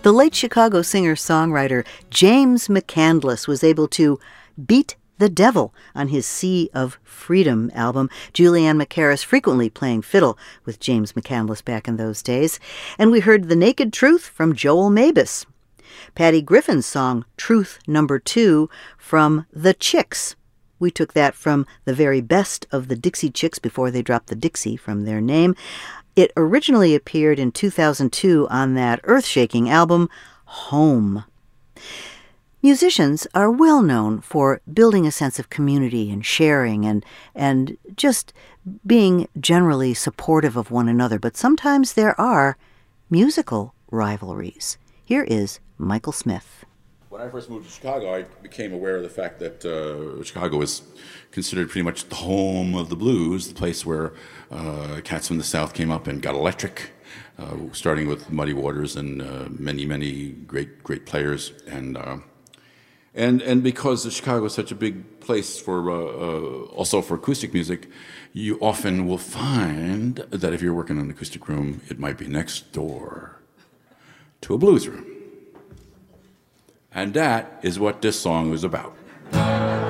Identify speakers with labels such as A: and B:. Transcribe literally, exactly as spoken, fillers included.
A: The late Chicago singer-songwriter James McCandless was able to beat the devil on his Sea of Freedom album. Julianne McCarris frequently playing fiddle with James McCandless back in those days. And we heard The Naked Truth from Joel Mabus. Patty Griffin's song Truth Number Two from The Chicks. We took that from the very best of the Dixie Chicks before they dropped the Dixie from their name. It originally appeared in two thousand two on that earth-shaking album, Home. Musicians are well known for building a sense of community and sharing and and just being generally supportive of one another, but sometimes there are musical rivalries. Here is Michael Smith.
B: When I first moved to Chicago, I became aware of the fact that uh, Chicago was considered pretty much the home of the blues, the place where uh, cats from the South came up and got electric, uh, starting with Muddy Waters and uh, many, many great, great players. And uh, and and because Chicago is such a big place for uh, uh, also for acoustic music, you often will find that if you're working in an acoustic room, it might be next door to a blues room. And that is what this song was about.